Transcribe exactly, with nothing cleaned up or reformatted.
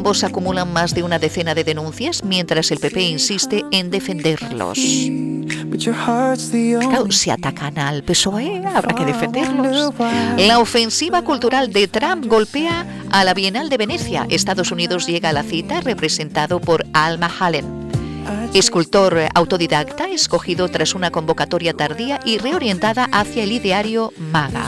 Ambos acumulan más de una decena de denuncias, mientras el P P insiste en defenderlos. Claro, si atacan al P S O E, habrá que defenderlos. La ofensiva cultural de Trump golpea a la Bienal de Venecia. Estados Unidos llega a la cita representado por Alma Hallen, escultor autodidacta escogido tras una convocatoria tardía y reorientada hacia el ideario MAGA.